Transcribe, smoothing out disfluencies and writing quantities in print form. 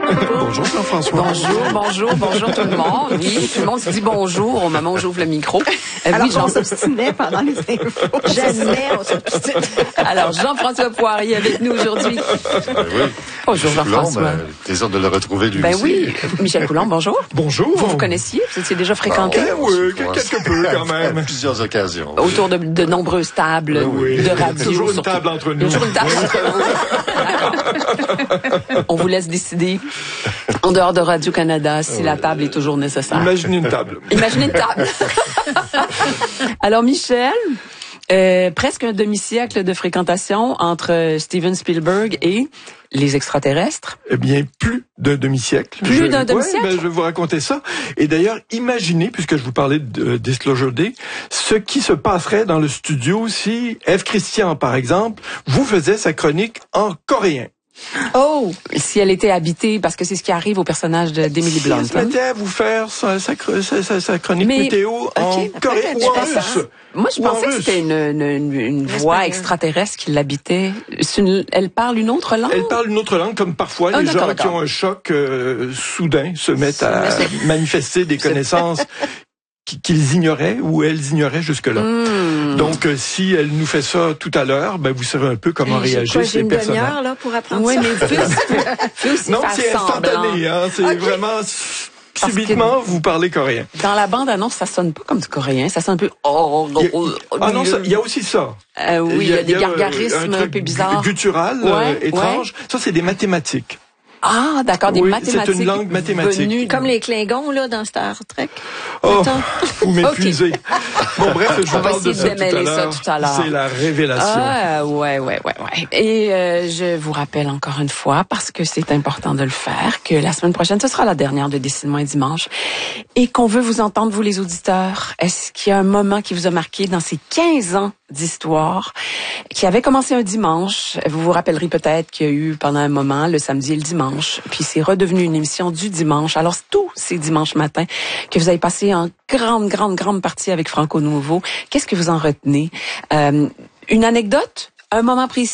Bonjour Jean-François. Bonjour tout le monde. Oui, tout le monde se dit bonjour au moment où j'ouvre le micro. Alors, on s'obstinait pendant les infos. Jamais on s'obstinait. Alors, Jean-François Poirier avec nous aujourd'hui. Oui. Bonjour Jean-François. Plaisir de le retrouver lui aussi. Oui, Michel Coulomb, bonjour. Bonjour. Vous connaissiez? Vous étiez déjà fréquenté? Oui, quelque peu quand même. À plusieurs occasions. Autour de nombreuses tables de radio. Toujours une table entre nous. Toujours une table entre nous. On vous laisse décider, en dehors de Radio-Canada, si la table est toujours nécessaire. Imaginez une table. Imaginez une table. Alors, Michel, presque un demi-siècle de fréquentation entre Steven Spielberg et les extraterrestres. Eh bien, plus d'un demi-siècle. Plus d'un demi-siècle? Je vais vous raconter ça. Et d'ailleurs, imaginez, puisque je vous parlais de Disclosure Day, ce qui se passerait dans le studio si Ève Christian, par exemple, vous faisait sa chronique en coréen. Oh! Si elle était habitée, parce que c'est ce qui arrive au personnage d'Emily Blunt. Si elle se mettait à vous faire sa chronique météo en coréen ou en russe. Moi, je pensais que c'était une voix extraterrestre qui l'habitait. Elle parle une autre langue? Elle parle une autre langue, comme parfois les gens qui ont un choc soudain se mettent à manifester des connaissances qu'ils ignoraient ou elles ignoraient jusque-là. Donc, si elle nous fait ça tout à l'heure, ben vous saurez un peu comment réagir ces personnages. J'ai une demi-heure là pour apprendre ça. Oui, mais faut aussi non, faire c'est instantané. Hein, c'est vraiment subitement vous parlez coréen. Dans la bande-annonce, ça sonne pas comme du coréen, ça sonne un peu. Il y a aussi ça. Oui, il y a des gargarismes un peu bizarres, guttural, étrange. Ça, c'est des mathématiques. Ah, d'accord, des mathématiques. C'est une langue mathématique. Comme les Klingons, là, dans Star Trek. Oh, vous m'épuisez. Bon, bref, je vous parle de ça tout à l'heure. C'est la révélation. Ah, ouais. Et je vous rappelle encore une fois, parce que c'est important de le faire, que la semaine prochaine, ce sera la dernière de Dessine-moi un dimanche, et qu'on veut vous entendre, vous les auditeurs. Est-ce qu'il y a un moment qui vous a marqué dans ces 15 ans d'histoire, qui avait commencé un dimanche? Vous vous rappellerez peut-être qu'il y a eu pendant un moment le samedi et le dimanche, puis c'est redevenu une émission du dimanche. Alors, tous ces dimanches matins que vous avez passé en grande partie avec Franco Nouveau, qu'est-ce que vous en retenez? Une anecdote? Un moment précis?